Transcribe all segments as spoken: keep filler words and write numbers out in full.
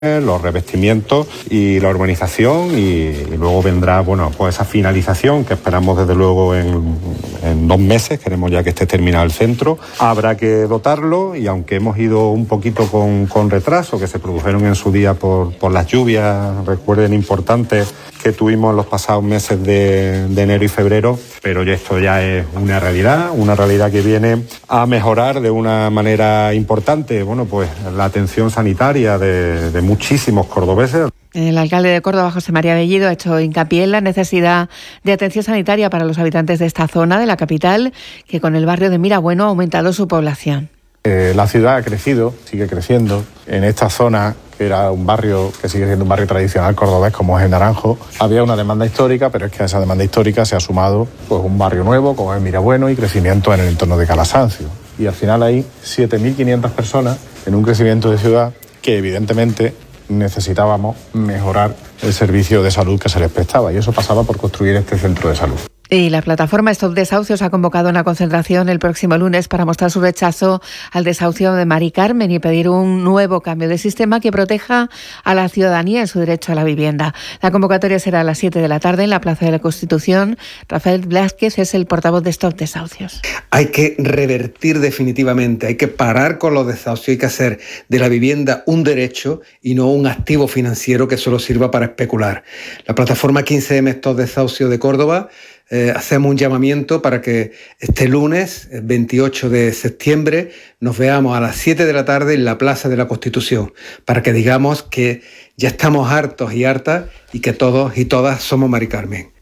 los revestimientos y la urbanización y, y luego vendrá, bueno, pues esa finalización que esperamos desde luego en, en dos meses, queremos ya que esté terminado el centro. Habrá que dotarlo y aunque hemos ido un poquito con, con retraso, que se produjeron en su día por, por las lluvias, recuerden, importantes que tuvimos en los pasados meses de, de enero y febrero, pero esto ya es una realidad, una realidad que viene a mejorar de una manera importante, bueno, pues la atención sanitaria de, de muchísimos cordobeses. El alcalde de Córdoba, José María Bellido, ha hecho hincapié en la necesidad de atención sanitaria para los habitantes de esta zona de la capital, que con el barrio de Mirabueno ha aumentado su población. Eh, la ciudad ha crecido, sigue creciendo. En esta zona, que era un barrio que sigue siendo un barrio tradicional cordobés, como es el Naranjo, había una demanda histórica, pero es que a esa demanda histórica se ha sumado pues, un barrio nuevo, como es Mirabueno, y crecimiento en el entorno de Calasancio. Y al final hay siete mil quinientas personas en un crecimiento de ciudad que evidentemente necesitábamos mejorar el servicio de salud que se les prestaba, y eso pasaba por construir este centro de salud. Y la plataforma Stop Desahucios ha convocado una concentración el próximo lunes para mostrar su rechazo al desahucio de Mari Carmen y pedir un nuevo cambio de sistema que proteja a la ciudadanía en su derecho a la vivienda. La convocatoria será a las siete de la tarde en la Plaza de la Constitución. Rafael Blázquez es el portavoz de Stop Desahucios. Hay que revertir definitivamente, hay que parar con los desahucios, hay que hacer de la vivienda un derecho y no un activo financiero que solo sirva para especular. La plataforma quince eme Stop Desahucios de Córdoba Eh, hacemos un llamamiento para que este lunes, el veintiocho de septiembre, nos veamos a las siete de la tarde en la Plaza de la Constitución, para que digamos que ya estamos hartos y hartas y que todos y todas somos Mari Carmen.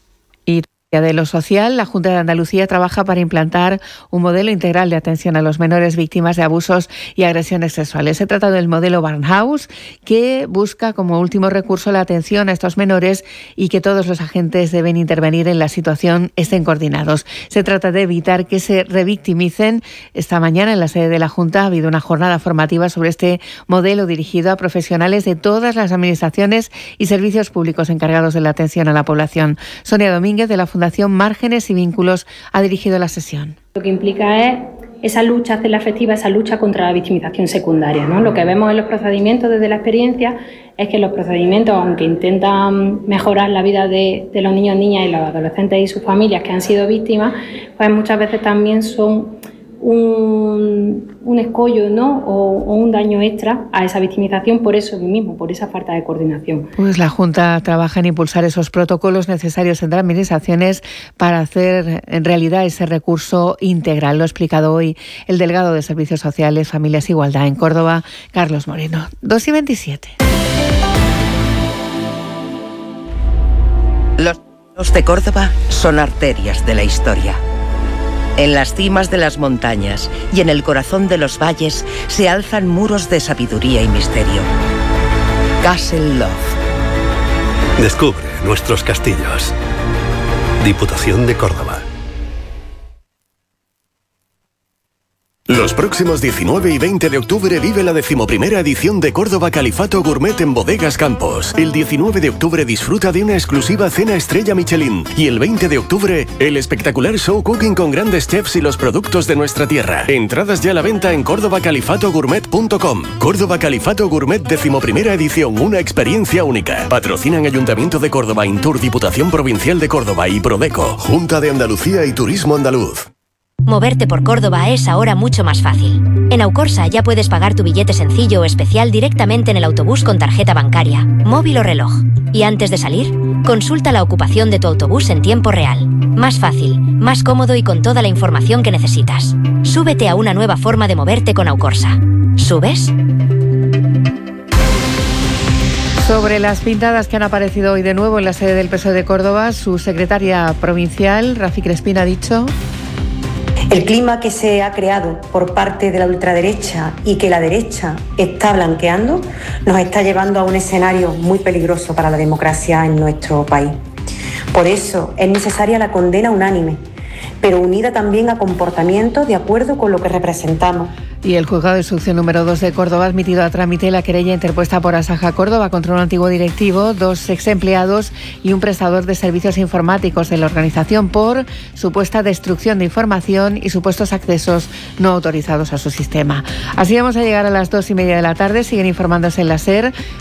Y de lo social, la Junta de Andalucía trabaja para implantar un modelo integral de atención a los menores víctimas de abusos y agresiones sexuales. Se trata del modelo Barnhouse, que busca como último recurso la atención a estos menores y que todos los agentes deben intervenir en la situación estén coordinados. Se trata de evitar que se revictimicen. Esta mañana en la sede de la Junta ha habido una jornada formativa sobre este modelo dirigido a profesionales de todas las administraciones y servicios públicos encargados de la atención a la población. Sonia Domínguez, de la Fundación Márgenes y Vínculos, ha dirigido la sesión. Lo que implica es esa lucha, hacerla efectiva, esa lucha contra la victimización secundaria, ¿no? Lo que vemos en los procedimientos desde la experiencia es que los procedimientos, aunque intentan mejorar la vida de, de los niños, niñas y los adolescentes y sus familias que han sido víctimas, pues muchas veces también son un, un escollo, ¿no? o, o un daño extra a esa victimización por eso mismo, por esa falta de coordinación. Pues la Junta trabaja en impulsar esos protocolos necesarios entre administraciones para hacer en realidad ese recurso integral. Lo ha explicado hoy el delegado de Servicios Sociales, Familias e Igualdad en Córdoba, Carlos Moreno. dos y veintisiete. Los ríos de Córdoba son arterias de la historia. En las cimas de las montañas y en el corazón de los valles se alzan muros de sabiduría y misterio. Castle Love. Descubre nuestros castillos. Diputación de Córdoba. Los próximos diecinueve y veinte de octubre vive la decimoprimera edición de Córdoba Califato Gourmet en Bodegas Campos. El diecinueve de octubre disfruta de una exclusiva cena estrella Michelin. Y el veinte de octubre, el espectacular show cooking con grandes chefs y los productos de nuestra tierra. Entradas ya a la venta en córdoba califato gourmet punto com. Córdoba Califato Gourmet decimoprimera edición, una experiencia única. Patrocinan Ayuntamiento de Córdoba, Intur, Diputación Provincial de Córdoba y Prodeco. Junta de Andalucía y Turismo Andaluz. Moverte por Córdoba es ahora mucho más fácil. En Aucorsa ya puedes pagar tu billete sencillo o especial directamente en el autobús con tarjeta bancaria, móvil o reloj. Y antes de salir, consulta la ocupación de tu autobús en tiempo real. Más fácil, más cómodo y con toda la información que necesitas. Súbete a una nueva forma de moverte con Aucorsa. ¿Subes? Sobre las pintadas que han aparecido hoy de nuevo en la sede del P S O E de Córdoba, su secretaria provincial, Rafi Crespín, ha dicho: el clima que se ha creado por parte de la ultraderecha y que la derecha está blanqueando nos está llevando a un escenario muy peligroso para la democracia en nuestro país. Por eso es necesaria la condena unánime, pero unida también a comportamientos de acuerdo con lo que representamos. Y el juzgado de instrucción número dos de Córdoba ha admitido a trámite la querella interpuesta por Asaja Córdoba contra un antiguo directivo, dos exempleados y un prestador de servicios informáticos de la organización por supuesta destrucción de información y supuestos accesos no autorizados a su sistema. Así vamos a llegar a las dos y media de la tarde. Siguen informándose en la SER.